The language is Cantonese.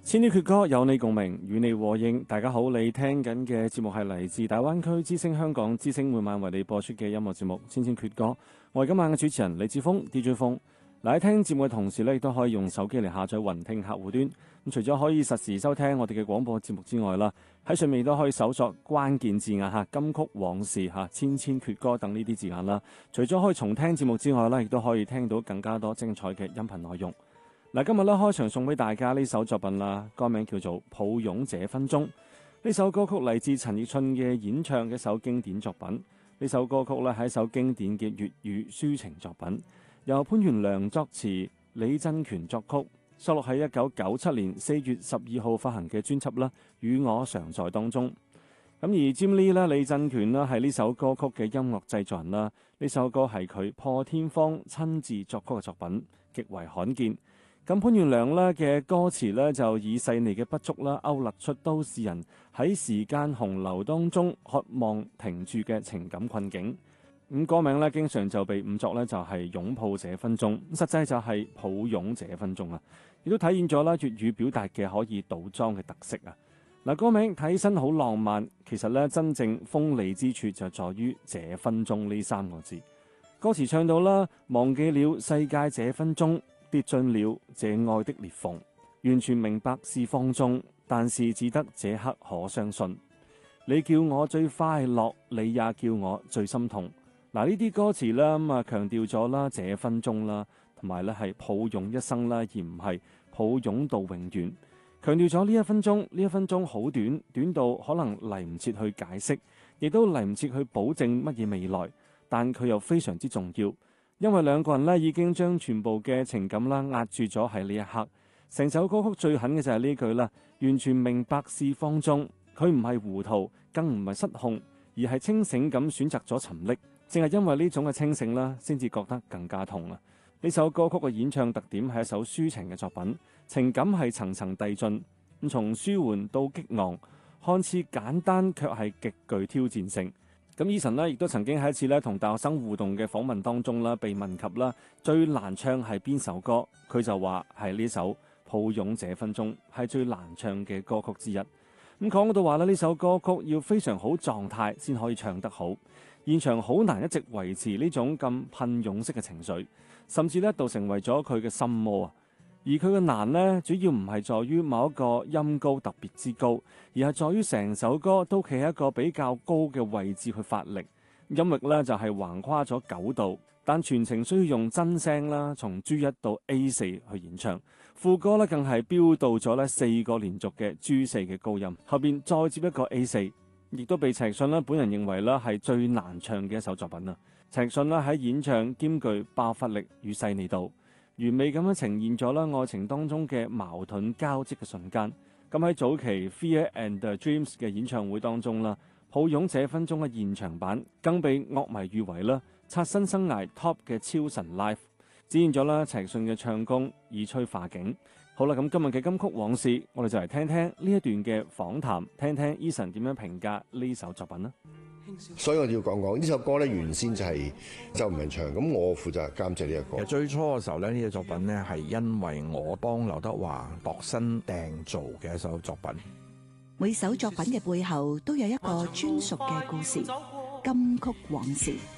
千啲闕歌有你共鳴，與你和應。大家好，你聽緊嘅節目係嚟自大灣區之聲香港之聲每晚為你播出嘅音樂節目《千闕闕歌》。我係今晚嘅主持人李志峰 DJ 峰。喺聽節目嘅同時咧，亦都可以用手機嚟下載雲聽客戶端。咁除咗可以實時收聽我哋嘅廣播節目之外啦，喺上面亦都可以搜索關鍵字眼金曲往事千闕闕歌等呢啲字眼啦。除咗可以重聽節目之外咧，亦都可以聽到更加多精彩嘅音頻內容。嗱，今日咧開場送俾大家呢首作品啦，歌名叫做《抱擁這分鐘》。呢首歌曲嚟自陳奕迅嘅演唱嘅一首經典作品。呢首歌曲咧係一首經典嘅粵語抒情作品，由潘源良作詞，李振權作曲，收錄喺1997年4月12號發行嘅專輯啦《與我常在》當中。咁而 Jim Lee 啦、李振權啦係呢首歌曲嘅音樂製作人啦。呢首歌係佢破天荒親自作曲嘅作品，極為罕見。咁潘源良咧嘅歌詞咧就以細膩嘅筆觸啦，勾勒出都市人喺時間洪流當中渴望停住嘅情感困境。咁歌名咧經常就被誤作咧就係擁抱這分鐘，實際就係抱擁這分鐘啊！亦都體現咗啦粵語表達嘅可以倒裝嘅特色啊！嗱，歌名睇起身好浪漫，其實咧真正鋒利之處就在於這分鐘呢3個字。歌詞唱到啦，忘記了世界這分鐘，跌進了這愛的裂縫，完全明白是放縱，但是只得這刻可相信。你叫我最快樂，你也叫我最心痛。嗱，呢啲歌詞啦咁啊，強調咗啦這分鐘啦，同埋咧係抱擁一生啦，而唔係抱擁到永遠。強調咗呢一分鐘，呢一分鐘好短，短到可能嚟唔切去解釋，亦都嚟唔切去保證乜嘢未來，但佢又非常之重要。因為兩個人咧已經將全部嘅情感啦壓住咗喺呢一刻，成首歌曲最狠嘅就係呢句啦，完全明白是放縱，佢唔係糊塗，更唔係失控，而係清醒咁選擇咗沉溺。正係因為呢種嘅清醒啦，先至覺得更加痛啊！呢首歌曲嘅演唱特點係一首抒情嘅作品，情感係層層遞進，咁從舒緩到激昂，看似簡單卻係極具挑戰性。咁 Eason 呢亦都曾經喺一次咧同大學生互動嘅訪問當中啦，被問及啦最難唱係邊首歌，佢就話係呢首《抱擁這分鐘》係最難唱嘅歌曲之一。咁講到話咧，呢首歌曲要非常好狀態先可以唱得好，現場好難一直維持呢種咁噴湧式嘅情緒，甚至呢一度成為咗佢嘅心魔啊！而佢嘅難呢，主要唔係在於某一個音高特別之高，而係在於成首歌都企喺一個比較高嘅位置去發力，音域呢就係橫跨咗9度，但全程需要用真聲啦，從 G1 到 A4 去演唱，副歌呢更係飆到咗呢4個連續嘅 G4 嘅高音，後邊再接一個 A4，亦都被陳奕迅本人認為啦係最難唱嘅一首作品啦。陳奕迅喺演唱兼具爆發力與細膩度，完美咁樣呈現咗啦愛情當中嘅矛盾交織嘅瞬間。咁喺早期 Fear and Dreams 嘅演唱會當中啦，抱擁這分鐘嘅現場版更被樂迷譽為啦刷新生涯 Top 嘅超神 live， 展現咗啦陳奕迅嘅唱功以摧化境。好啦，咁今日嘅金曲往事，我哋就嚟聽聽呢一段嘅訪談，聽聽 Eason 點樣評價呢首作品啦。 所以我要講講呢首歌咧，原先就係周文唱，咁我負責監製呢一個。 其實最初嘅時候咧，呢隻作品咧係因為我幫劉德華度身訂造嘅一首作品。 每首作品嘅背後都有一個專屬嘅故事，金曲往事。